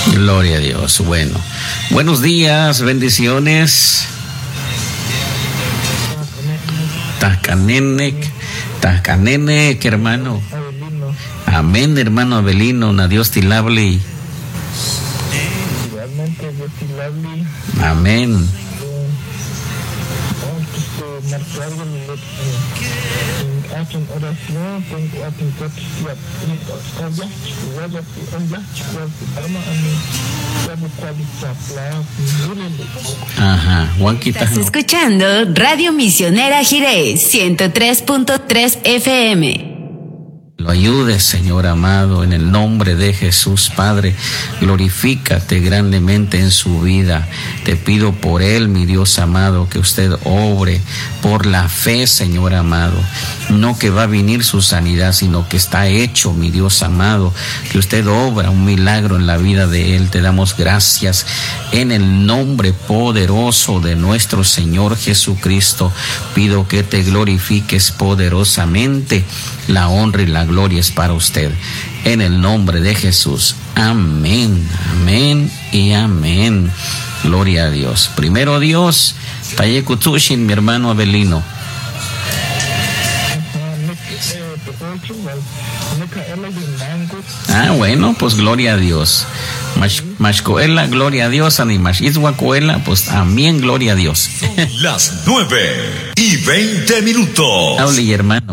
Gloria a Dios. Bueno, buenos días, bendiciones. Tascanenek, hermano. Amén, hermano Abelino, na Dios tilabli. Igualmente, Dios tilabli. Amén. Hacen oración, tengo a pintar Ajá, Juanquita. Estás escuchando Radio Misionera Jiré 103.3 FM. Lo ayudes, Señor amado, en el nombre de Jesús, Padre. Glorifícate grandemente en su vida. Te pido por él, mi Dios amado, que usted obre por la fe, Señor amado. No que va a venir su sanidad, sino que está hecho, mi Dios amado. Que usted obra un milagro en la vida de él. Te damos gracias en el nombre poderoso de nuestro Señor Jesucristo. Pido que te glorifiques poderosamente. La honra y la gloria es para usted. En el nombre de Jesús. Amén, amén y amén. Gloria a Dios. Primero Dios. Taye Kutushin, mi hermano Abelino. Bueno, pues gloria a Dios. Mashcoela, gloria a Dios. Animash Izhuacoela, pues amén, gloria a Dios. Son las 9:20. Hable, hermano.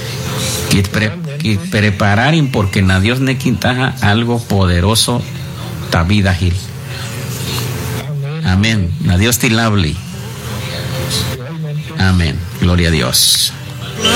Que preparar porque na Dios ne quintaja algo poderoso ta vida gil. Amén. Na Dios tilabli. Amén. Gloria a Dios.